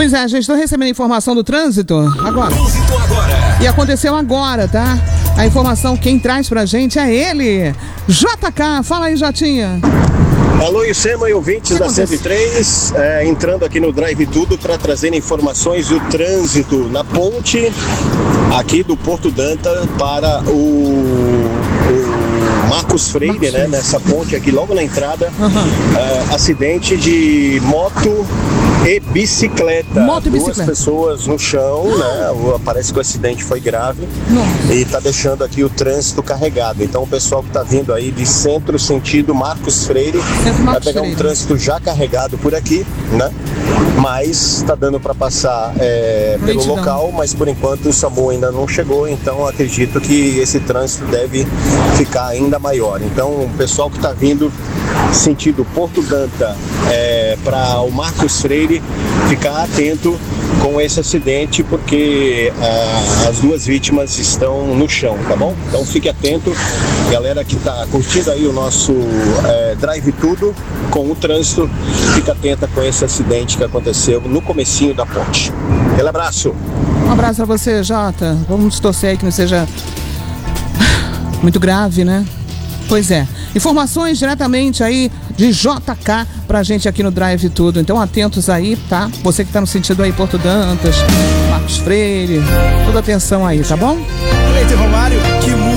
Pois é, gente, estou recebendo informação do trânsito agora. Trânsito agora. E aconteceu agora, tá? A informação, quem traz pra gente é ele, JK. Fala aí, Jotinha. Alô, Icema e ouvintes da 103, entrando aqui no Drive Tudo para trazer informações do trânsito na ponte aqui do Porto Danta para o Marcos Freire, né? Nessa ponte aqui logo na entrada, acidente de moto e bicicleta. Duas pessoas no chão, né? Parece que o acidente foi grave. E tá deixando aqui o trânsito carregado. Então o pessoal que tá vindo aí de centro sentido Marcos Freire vai pegar um trânsito já carregado por aqui, né? Mas tá dando para passar pelo local, mas por enquanto o SAMU ainda não chegou, então acredito que esse trânsito deve ficar ainda maior. Então o pessoal que tá vindo sentido Porto Danta para o Marcos Freire, ficar atento com esse acidente, porque as duas vítimas estão no chão, tá bom? Então fique atento, galera que tá curtindo aí o nosso Drive Tudo com o trânsito, fica atenta com esse acidente que aconteceu no comecinho da ponte. Aquele abraço. Um abraço pra você, Jota. Vamos torcer aí que não seja muito grave, né? Pois é. Informações diretamente aí de JK pra gente aqui no Drive Tudo. Então atentos aí, tá? Você que tá no sentido aí Porto Dantas, Marcos Freire, toda atenção aí, tá bom? Leite Romário, que